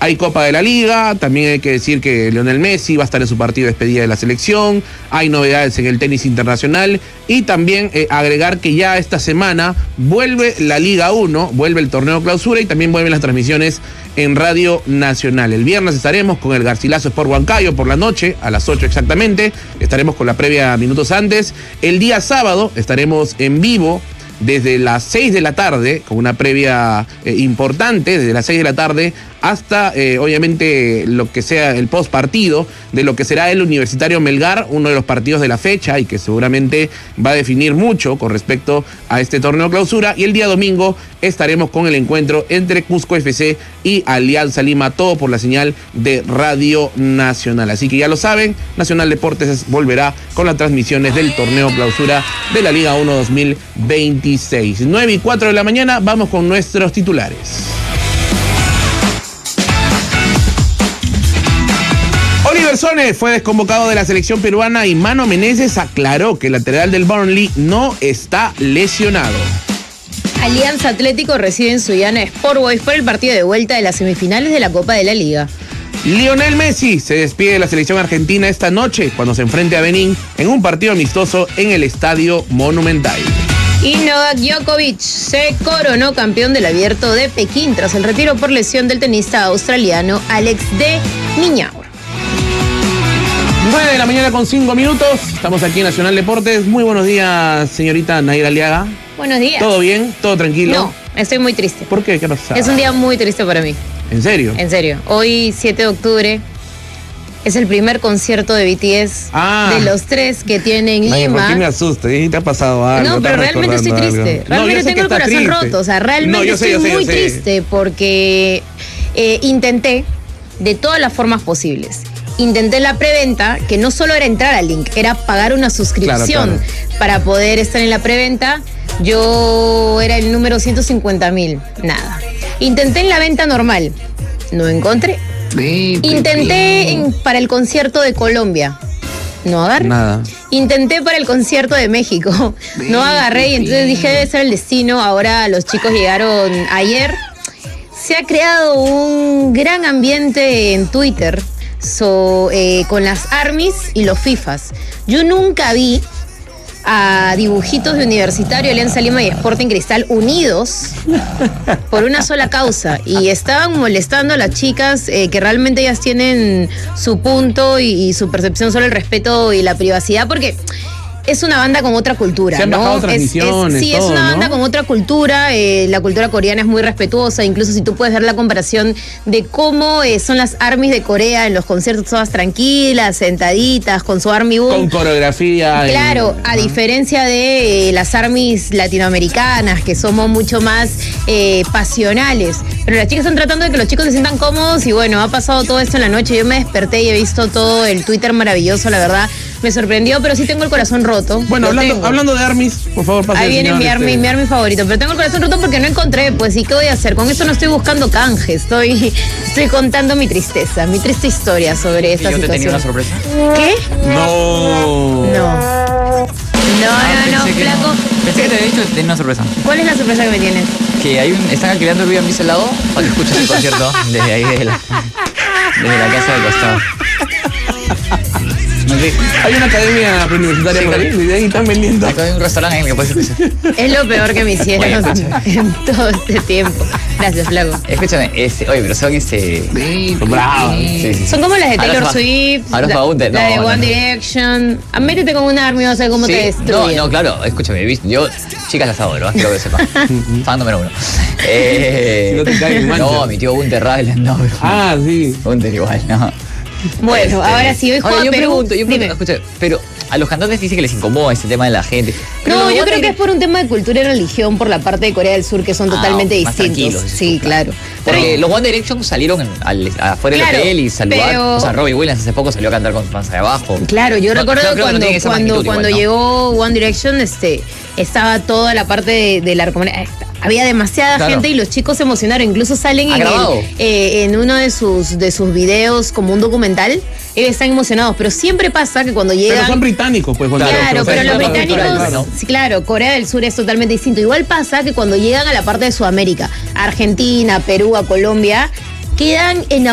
Hay Copa de la Liga, también hay que decir que Lionel Messi va a estar en su partido de despedida de la selección, hay novedades en el tenis internacional y también agregar que ya esta semana vuelve la Liga 1, vuelve el torneo clausura y también vuelven las transmisiones en Radio Nacional. El viernes estaremos con el Garcilaso Sport Huancayo por la noche, a las 8 exactamente, estaremos con la previa minutos antes. El día sábado estaremos en vivo desde las 6 de la tarde, con una previa importante, desde las 6 de la tarde hasta, obviamente, lo que sea el post partido de lo que será el Universitario Melgar, uno de los partidos de la fecha y que seguramente va a definir mucho con respecto a este torneo clausura. Y el día domingo estaremos con el encuentro entre Cusco FC y Alianza Lima, todo por la señal de Radio Nacional. Así que ya lo saben, Nacional Deportes volverá con las transmisiones del torneo clausura de la Liga 1 2026. 9:04 de la mañana, vamos con nuestros titulares. Oliver Sone fue desconvocado de la selección peruana y Mano Menezes aclaró que el lateral del Burnley no está lesionado. Alianza Atlético recibe en Sullana Sport Boys por el partido de vuelta de las semifinales de la Copa de la Liga. Lionel Messi se despide de la selección argentina esta noche cuando se enfrente a Benín en un partido amistoso en el Estadio Monumental. Y Novak Djokovic se coronó campeón del Abierto de Pekín tras el retiro por lesión del tenista australiano Alex de Minaur. 9 de la mañana con 5 minutos. Estamos aquí en Nacional Deportes. Muy buenos días, señorita Naira Aliaga. Buenos días. ¿Todo bien? ¿Todo tranquilo? No, estoy muy triste. ¿Por qué? ¿Qué pasa? Es un día muy triste para mí. ¿En serio? En serio. Hoy, 7 de octubre, es el primer concierto de BTS de los 3 que tienen en Lima. ¿Por qué me asusta? ¿Te ha pasado algo? No, pero realmente estoy triste. Realmente tengo el corazón roto. O sea, realmente estoy muy triste porque intenté de todas las formas posibles. Intenté la preventa, que no solo era entrar al link, era pagar una suscripción para poder estar en la preventa. Yo era el número 150.000, nada. Intenté en la venta normal, no encontré. Intenté para el concierto de Colombia, no agarré. Nada. Intenté para el concierto de México, no agarré y entonces dije debe ser el destino. Ahora los chicos llegaron ayer. Se ha creado un gran ambiente en Twitter con las ARMYs y los FIFAs. Yo nunca vi a Dibujitos de Universitario, Alianza Lima y Sporting Cristal unidos por una sola causa y estaban molestando a las chicas que realmente ellas tienen su punto y su percepción sobre el respeto y la privacidad, porque es una banda con otra cultura, se han bajado transmisiones, sí, todo, es una banda ¿no? con otra cultura. La cultura coreana es muy respetuosa. Incluso si tú puedes ver la comparación de cómo son las ARMYs de Corea en los conciertos, todas tranquilas, sentaditas, con su ARMY Boom. Con coreografía. Claro, a diferencia de las ARMYs latinoamericanas, que somos mucho más pasionales. Pero las chicas están tratando de que los chicos se sientan cómodos y bueno, ha pasado todo esto en la noche. Yo me desperté y he visto todo el Twitter maravilloso, la verdad. Me sorprendió, pero sí tengo el corazón roto. Bueno, hablando de ARMYs, por favor, pase. Ahí viene mi ARMY favorito, pero tengo el corazón roto porque no encontré, pues, ¿y qué voy a hacer? Con esto no estoy buscando canje, estoy contando mi tristeza, mi triste historia sobre esta situación. ¿Yo te tenía una sorpresa? ¿Qué? No. No, flaco. Pensé que te había dicho que tenía una sorpresa. ¿Cuál es la sorpresa que me tienes? Que están alquilando el Viva al lado para que escuches el concierto desde ahí, desde la casa del costado. Hay una academia universitaria por ahí, y ahí están vendiendo. Acá hay un restaurante en el que puedes escuchar. Es lo peor que me hicieron en todo este tiempo. Gracias, flaco. Escúchame, oye, pero son Bravo. Sí. Son como las de Taylor Swift, la de One Direction. Métete con un ARMY, vas a ver cómo te destruye. No, claro, escúchame, yo chicas las adoro, quiero que sepas. Fan número 1. Si no te cae en mancha. No, mi tío Gunter Ragland, no. Sí. Gunter igual, no. Bueno, ahora sí, hoy juega Perú. Yo pregunto, escucha, pero a los cantantes dicen que les incomoda ese tema de la gente. No, yo creo que es por un tema de cultura y religión por la parte de Corea del Sur, que son totalmente distintos. Sí, claro. Porque los One Direction salieron afuera del hotel y saludaron. O sea, Robbie Williams hace poco salió a cantar con panza de abajo. Claro, yo recuerdo cuando llegó One Direction, estaba toda la parte de la recomendación. Había demasiada gente y los chicos se emocionaron. Incluso salen en uno de sus videos como un documental. Ellos están emocionados, pero siempre pasa que cuando llegan... Pero son británicos, pues. Claro, pero los británicos... Sí, claro, Corea del Sur es totalmente distinto. Igual pasa que cuando llegan a la parte de Sudamérica, Argentina, Perú, a Colombia, quedan enamorados